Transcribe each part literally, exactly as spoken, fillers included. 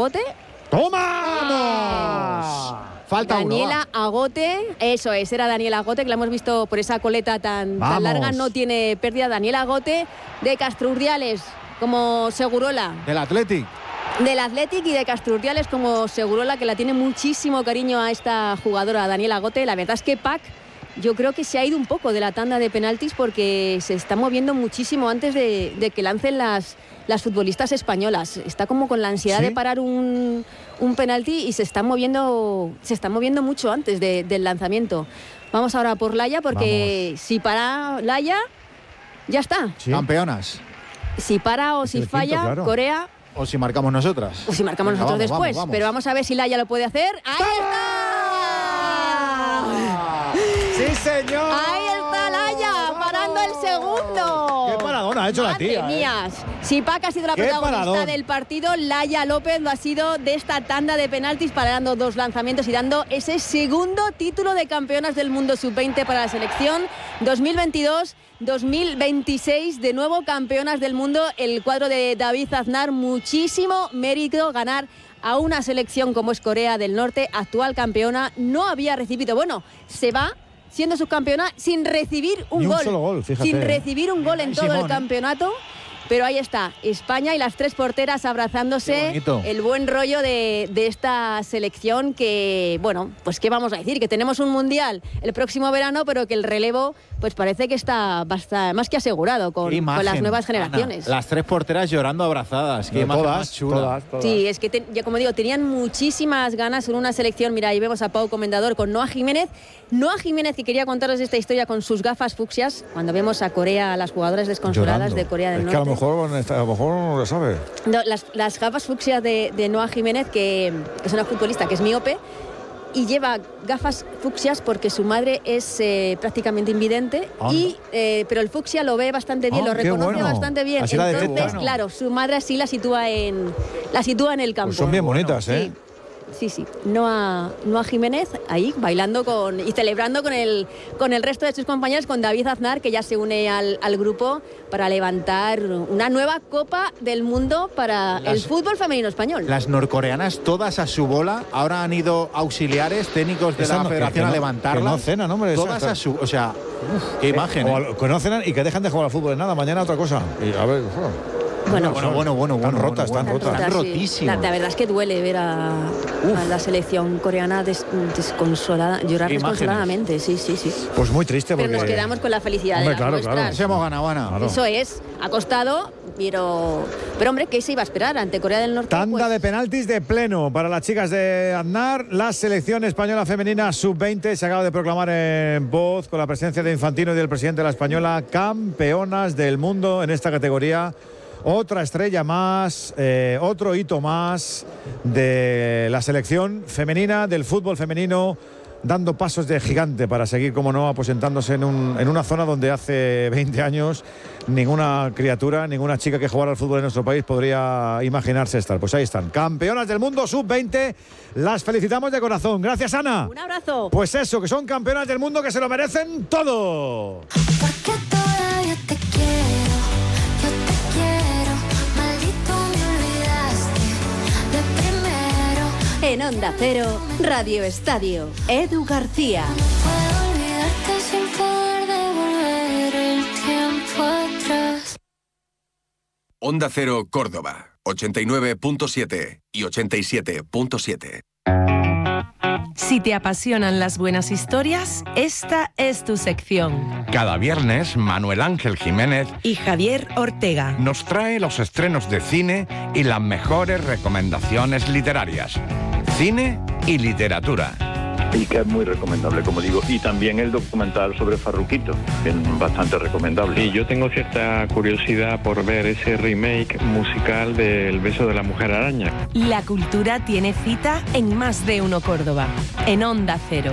Agote. ¡Toma! Falta Daniela uno, Agote, eso es, era Daniela Agote, que la hemos visto por esa coleta tan, tan larga, no tiene pérdida. Daniela Agote de Castrurdiales como Segurola. Del Athletic. Del Athletic y de Castrurdiales como Segurola, que la tiene muchísimo cariño a esta jugadora, Daniela Agote. La verdad es que Pac, yo creo que se ha ido un poco de la tanda de penaltis porque se está moviendo muchísimo antes de, de que lancen las, las futbolistas españolas. Está como con la ansiedad ¿Sí? de parar un, un penalti y se está moviendo, se está moviendo mucho antes de, del lanzamiento. Vamos ahora por Laia porque Vamos. si para Laia, ya está. ¿Sí? Campeonas. Si para o es si falla, quinto, claro. Corea... O si marcamos nosotras. O si marcamos Venga, nosotros vamos, después. Vamos, vamos. Pero vamos a ver si Laia lo puede hacer. ¡Ahí está! ¡Sí, señor! ¡Ahí está Laia! ¡Parando el segundo! ¡Qué paradona ha hecho Madre la tía! Madre mía. Eh. Si Pac ha sido la protagonista paradón. del partido, Laia López lo ha sido de esta tanda de penaltis, parando dos lanzamientos y dando ese segundo título de campeonas del mundo sub veinte para la selección dos mil veintidós dos mil veintiséis, de nuevo campeonas del mundo. El cuadro de David Aznar, muchísimo mérito ganar a una selección como es Corea del Norte, actual campeona. No había recibido, bueno, se va siendo subcampeona sin recibir un Ni un gol, solo gol, fíjate. sin recibir un gol en Ay, todo Simón, el campeonato. Pero ahí está, España y las tres porteras abrazándose, el buen rollo de, de esta selección que, bueno, pues qué vamos a decir, que tenemos un mundial el próximo verano, pero que el relevo pues parece que está bastante, más que asegurado con, imagen, con las nuevas generaciones. Ana, las tres porteras llorando abrazadas, qué no, imagen todas, más chula. Todas, todas. Sí, es que, te, ya como digo, tenían muchísimas ganas en una selección. Mira, ahí vemos a Pau Comendador con Noa Jiménez. Noa Jiménez, que quería contaros esta historia con sus gafas fucsias, cuando vemos a Corea, a las jugadoras desconsoladas Llorando. de Corea del es Norte. Que a lo mejor, a lo mejor no lo sabe. No, las, las gafas fucsias de, de Noa Jiménez, que es una futbolista que es miope y lleva gafas fucsias porque su madre es eh, prácticamente invidente, y, eh, pero el fucsia lo ve bastante bien, oh, lo reconoce bueno. bastante bien. Así Entonces, bueno. claro, su madre así la sitúa en, la sitúa en el campo. Pues son bien bonitas, ¿eh? Sí. Sí, sí. Noa, Noa Jiménez ahí bailando con y celebrando con el, con el resto de sus compañeros, con David Aznar, que ya se une al, al grupo para levantar una nueva Copa del Mundo para las, el fútbol femenino español. Las norcoreanas todas a su bola, ahora han ido auxiliares técnicos de esa la no, federación no, a levantarlas. Que no cenan, hombre. Todas a su... O sea, uf, qué imagen. Eh, o que no cenan y que dejan de jugar al fútbol en nada, mañana otra cosa. Y a ver... Oh. Bueno, bueno, bueno, bueno, están bueno, rotas, bueno, están rotas. Están sí. rotísimas. La, la verdad es que duele ver a, a la selección coreana des, desconsolada, llorar desconsoladamente, sí, sí, sí. Pues muy triste porque... Pero nos quedamos con la felicidad hombre, de las claro, nuestras. claro. Eso hemos ganado, Ana. Claro. Eso es, ha costado, pero, pero hombre, ¿qué se iba a esperar ante Corea del Norte? Tanda pues... de penaltis de pleno para las chicas de Aznar. La selección española femenina sub veinte se acaba de proclamar en voz con la presencia de Infantino y del presidente de la española campeonas del mundo en esta categoría. Otra estrella más, eh, otro hito más de la selección femenina, del fútbol femenino, dando pasos de gigante para seguir, como no, aposentándose en, un, en una zona donde hace veinte años ninguna criatura, ninguna chica que jugara al fútbol en nuestro país podría imaginarse estar. Pues ahí están, campeonas del mundo sub veinte, las felicitamos de corazón. Gracias, Ana. Un abrazo. Pues eso, que son campeonas del mundo, que se lo merecen todo. Porque todavía te quiero, yo te quiero, maldito me olvidaste de primero. En Onda Cero, Radio Estadio, Edu García. No puedo olvidarte sin poder devolver el tiempo atrás. Onda Cero Córdoba, ochenta y nueve punto siete y ochenta y siete punto siete. Si te apasionan las buenas historias, esta es tu sección. Cada viernes, Manuel Ángel Jiménez y Javier Ortega nos trae los estrenos de cine y las mejores recomendaciones literarias. Cine y literatura. Y que es muy recomendable, como digo. Y también el documental sobre Farruquito, que es bastante recomendable. Y yo tengo cierta curiosidad por ver ese remake musical de El beso de la mujer araña. La cultura tiene cita en Más de Uno Córdoba, en Onda Cero.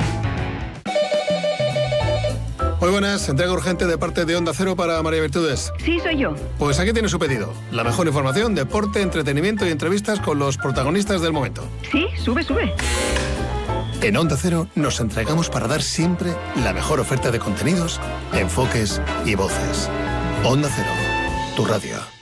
Muy buenas, entrega urgente de parte de Onda Cero para María Virtudes. Sí, soy yo. Pues aquí tiene su pedido. La mejor información, deporte, entretenimiento y entrevistas con los protagonistas del momento. Sí, sube, sube. En Onda Cero nos entregamos para dar siempre la mejor oferta de contenidos, enfoques y voces. Onda Cero, tu radio.